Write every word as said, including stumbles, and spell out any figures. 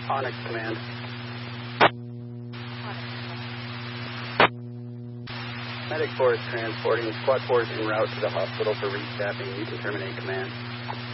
Onyx Command. Medic four is transporting. Squad four is en route to the hospital for restaffing. You can terminate command.